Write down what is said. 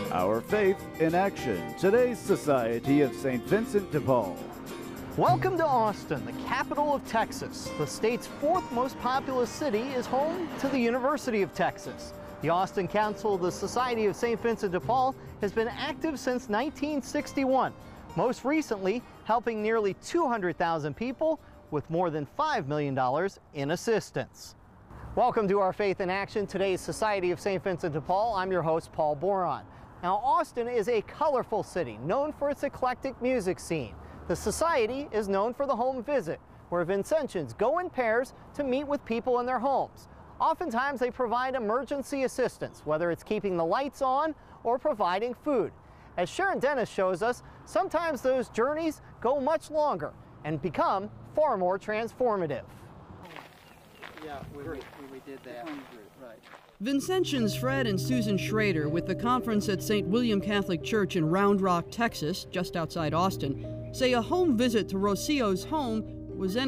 Our Faith in Action, today's Society of St. Vincent de Paul. Welcome to Austin, the capital of Texas. The state's fourth most populous city is home to the University of Texas. The Austin Council of the Society of St. Vincent de Paul has been active since 1961, most recently helping nearly 200,000 people with more than $5 million in assistance. Welcome to Our Faith in Action, today's Society of St. Vincent de Paul. I'm your host, Paul Boron. Now, Austin is a colorful city known for its eclectic music scene. The Society is known for the home visit, where Vincentians go in pairs to meet with people in their homes. Oftentimes, they provide emergency assistance, whether it's keeping the lights on or providing food. As Sharon Dennis shows us, sometimes those journeys go much longer and become far more transformative. Yeah, we did that. Right. Vincentians Fred and Susan Schrader with the conference at St. William Catholic Church in Round Rock, Texas, just outside Austin, say a home visit to Rocio's home was